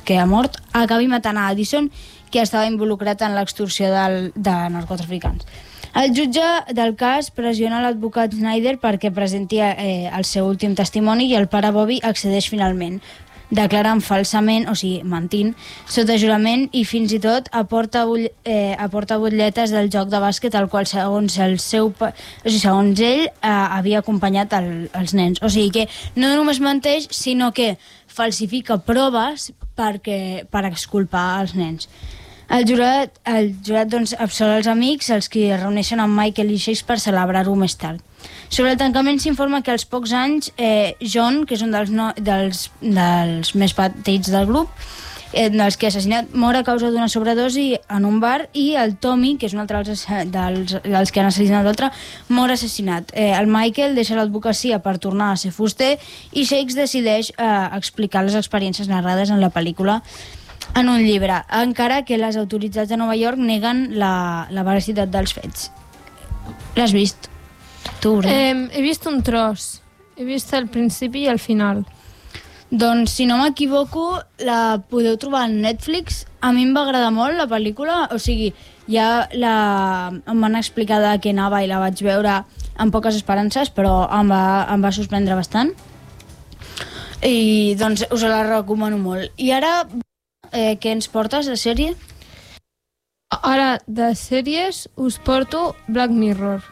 que ha mort, acabi matant a Addison, que estava involucrat en l'extorsió de narcotraficants. El jutge del cas pressiona l'advocat Snyder perquè presenti el seu últim testimoni i el pare Bobby accedeix finalment, declarant falsament, o sigui, mentint, sota jurament i fins i tot aporta butlletes del joc de bàsquet al qual segons ell havia acompanyat els nens. O sigui que no només menteix, sinó que falsifica proves per exculpar els nens. El jurat doncs, absol els amics, els que es reuneixen amb Michael i Chase per celebrar-ho més tard. Sobre el tancament s'informa que als pocs anys John, que és un dels més petits del grup, dels que ha assassinat, mor a causa d'una sobredosi en un bar, i el Tommy, que és un altre dels que han assassinat l'altre, mor assassinat. El Michael deixa l'advocacia per tornar a ser fuster i Shakes decideix explicar les experiències narrades en la pel·lícula en un llibre, encara que les autoritats de Nova York neguen la veracitat dels fets. L'has vist? Tu, he vist un tros. He vist el principi i el final. Doncs, si no m'equivoco, la podeu trobar a Netflix. A mi em va agradar molt la pel·lícula, o sigui, ja em van explicar de què anava i la vaig veure amb poques esperances, però em va sorprendre bastant. I doncs us la recomano molt. I ara, què ens portes de sèrie? Ara, de sèries, us porto Black Mirror.